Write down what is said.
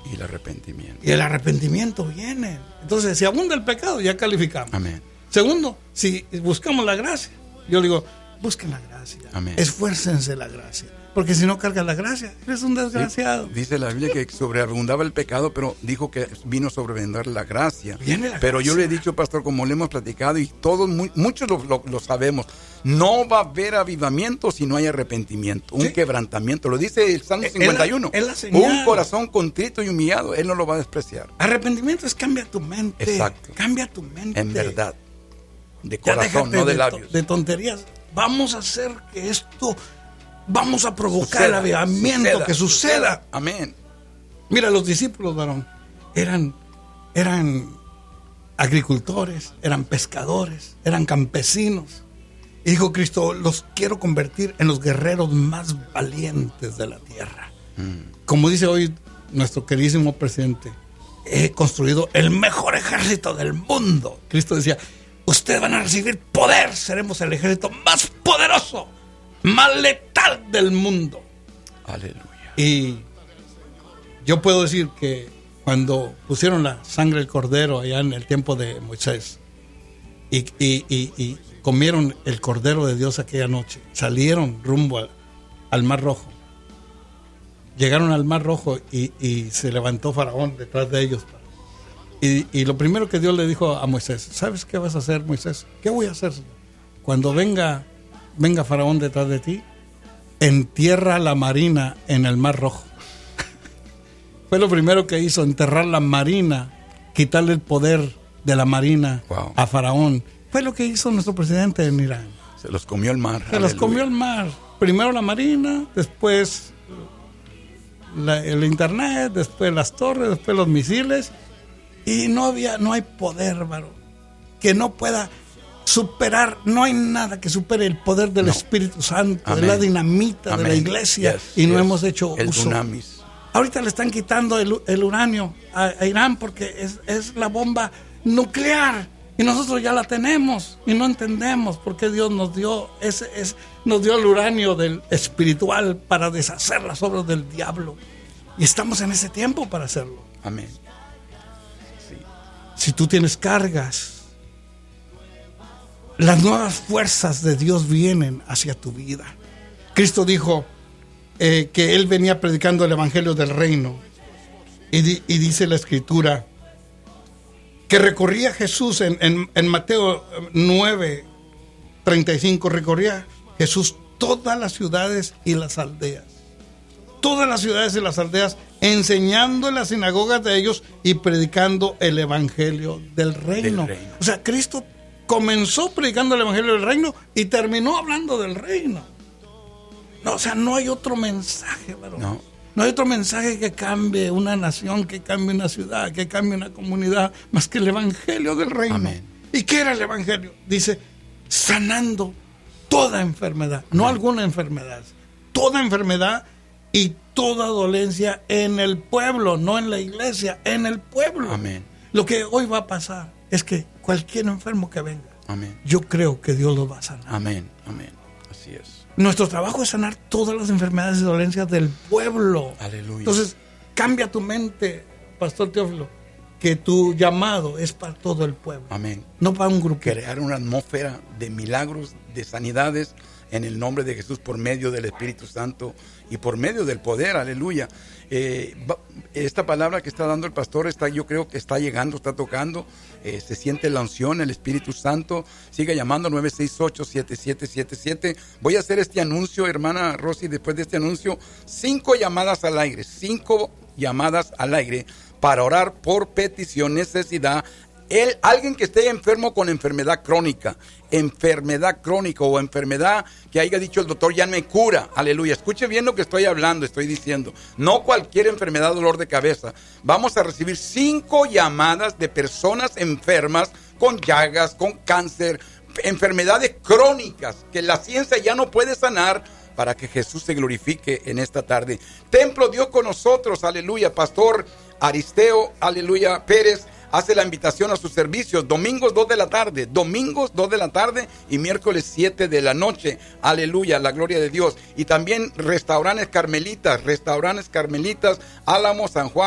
Y el arrepentimiento. Y el arrepentimiento viene. Entonces, si abunda el pecado, ya calificamos. Amén. Segundo, si buscamos la gracia, yo le digo, busquen la gracia. Amén. Esfuércense la gracia. Porque si no cargas la gracia, eres un desgraciado. Sí, dice la Biblia que sobreabundaba el pecado, pero dijo que vino a sobrevender la gracia. Pero yo le he dicho, pastor, como le hemos platicado, y todos, muchos lo sabemos, no va a haber avivamiento si no hay arrepentimiento, un quebrantamiento. Lo dice el Salmo 51. Es la señal. Un corazón contrito y humillado, Él no lo va a despreciar. Arrepentimiento es cambia tu mente. Exacto. Cambia tu mente. En verdad. De corazón, no de labios. De tonterías. Vamos a hacer que esto... Vamos a provocar el avivamiento, que suceda. Amén. Mira, los discípulos, varón, eran agricultores, eran pescadores, eran campesinos. Y dijo Cristo, los quiero convertir en los guerreros más valientes de la tierra. Como dice hoy nuestro queridísimo presidente, he construido el mejor ejército del mundo. Cristo decía, ustedes van a recibir poder, seremos el ejército más poderoso, más letal del mundo. Aleluya. Y yo puedo decir que cuando pusieron la sangre del cordero allá en el tiempo de Moisés y comieron el cordero de Dios aquella noche, salieron rumbo al Mar Rojo, llegaron al Mar Rojo y se levantó Faraón detrás de ellos. Y lo primero que Dios le dijo a Moisés, ¿sabes qué vas a hacer, Moisés? ¿Qué voy a hacer? Cuando venga Faraón detrás de ti, entierra la marina en el Mar Rojo. Fue lo primero que hizo, enterrar la marina, quitarle el poder de la marina a Faraón. Fue lo que hizo nuestro presidente en Irán. Se los comió el mar. Se los comió el mar. Primero la marina, después el internet, después las torres, después los misiles. Y no hay poder, varón, que no pueda superar, no hay nada que supere el poder del Espíritu Santo, Amén. De la dinamita, Amén. De la iglesia, y no hemos hecho el uso. Dunamis. Ahorita le están quitando el uranio a Irán porque es la bomba nuclear y nosotros ya la tenemos y no entendemos por qué Dios nos dio nos dio el uranio del espiritual para deshacer las obras del diablo, y estamos en ese tiempo para hacerlo. Amén. Sí. Si tú tienes cargas, las nuevas fuerzas de Dios vienen hacia tu vida. Cristo dijo que Él venía predicando el evangelio del reino. Y dice la Escritura que recorría Jesús en Mateo 9:35, recorría Jesús todas las ciudades y las aldeas. Todas las ciudades y las aldeas, enseñando en las sinagogas de ellos y predicando el evangelio del reino. O sea, Cristo comenzó predicando el evangelio del reino y terminó hablando del reino. No, o sea, no hay otro mensaje, varón. No hay otro mensaje que cambie una nación, que cambie una ciudad, que cambie una comunidad, más que el evangelio del reino. Amén. ¿Y qué era el evangelio? Dice, sanando toda enfermedad, no alguna enfermedad, toda enfermedad y toda dolencia en el pueblo, no en la iglesia, en el pueblo. Amén. Lo que hoy va a pasar es que cualquier enfermo que venga, Amén. Yo creo que Dios lo va a sanar. Amén, amén. Así es. Nuestro trabajo es sanar todas las enfermedades y dolencias del pueblo. Aleluya. Entonces, cambia tu mente, Pastor Teófilo, que tu llamado es para todo el pueblo. Amén. No para un grupo. Crear una atmósfera de milagros, de sanidades, en el nombre de Jesús, por medio del Espíritu Santo y por medio del poder. Aleluya. Esta palabra que está dando el pastor yo creo que está llegando, está tocando. Se siente la unción, el Espíritu Santo. Siga llamando 968-7777. Voy a hacer este anuncio, hermana Rosy. Después de este anuncio, 5 llamadas al aire. 5 llamadas al aire para orar por petición, necesidad. Alguien que esté enfermo con enfermedad crónica o enfermedad que haya dicho el doctor, ya me cura, aleluya. Escuche bien lo que estoy hablando, estoy diciendo. No cualquier enfermedad, dolor de cabeza. Vamos a recibir 5 llamadas de personas enfermas con llagas, con cáncer, enfermedades crónicas que la ciencia ya no puede sanar, para que Jesús se glorifique en esta tarde. Templo Dios con nosotros, aleluya. Pastor Aristeo, aleluya, Pérez hace la invitación a sus servicios, domingos 2 de la tarde y miércoles 7 de la noche, aleluya, la gloria de Dios. Y también restaurantes carmelitas, Álamo, San Juan,